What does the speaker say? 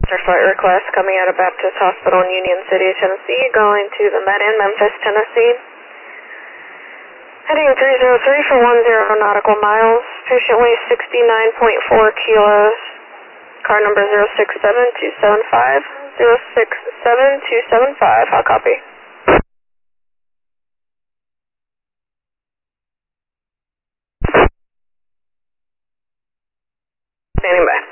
Our flight request coming out of Baptist Hospital in Union City, Tennessee, going to the Med in Memphis, Tennessee. Heading 303 for 10 nautical miles. Patient weighs 69.4 kilos. Car number 067275. 067275. How copy? Standing by.